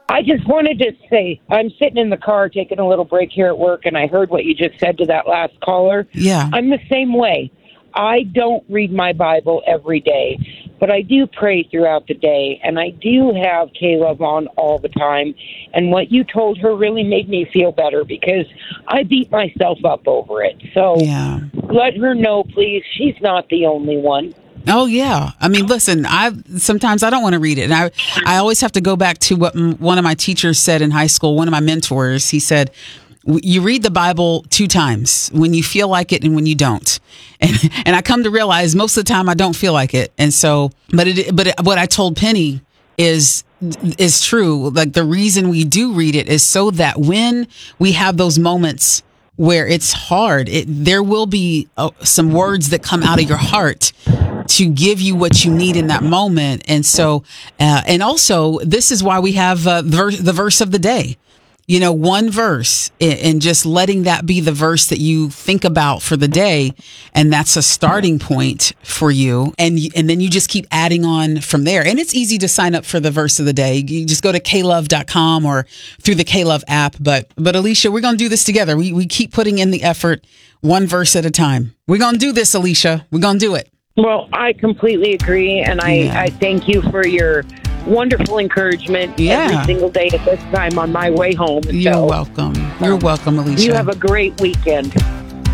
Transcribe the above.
I just wanted to say, I'm sitting in the car taking a little break here at work, and I heard what you just said to that last caller. Yeah. I'm the same way. I don't read my Bible every day, but I do pray throughout the day, and I do have K-Love on all the time. And what you told her really made me feel better because I beat myself up over it. So let her know, please. She's not the only one. Oh, yeah. I mean, listen, sometimes I don't want to read it. And I always have to go back to what one of my teachers said in high school, one of my mentors. He said, you read the Bible 2 times, when you feel like it and when you don't. And I come to realize most of the time I don't feel like it. And so, but what I told Penny is true. Like, the reason we do read it is so that when we have those moments where it's hard, there will be some words that come out of your heart to give you what you need in that moment. And so, and also, this is why we have the verse of the day. You know, one verse, and just letting that be the verse that you think about for the day. And that's a starting point for you. And then you just keep adding on from there. And it's easy to sign up for the verse of the day. You just go to klove.com or through the K-Love app. But Alicia, we're going to do this together. We keep putting in the effort, one verse at a time. We're going to do this, Alicia. We're going to do it. Well, I completely agree. And I thank you for your wonderful encouragement every single day at this time on my way home. You're welcome. You're welcome, Alicia. You have a great weekend.